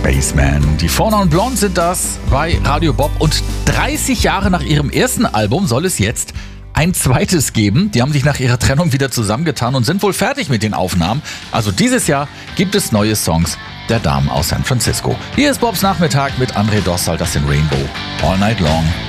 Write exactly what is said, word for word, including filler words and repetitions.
Spaceman. Die Four Non Blondes sind das bei Radio Bob. Und dreißig Jahre nach ihrem ersten Album soll es jetzt ein zweites geben. Die haben sich nach ihrer Trennung wieder zusammengetan und sind wohl fertig mit den Aufnahmen. Also dieses Jahr gibt es neue Songs der Damen aus San Francisco. Hier ist Bobs Nachmittag mit André Dossal, das sind Rainbow All Night Long.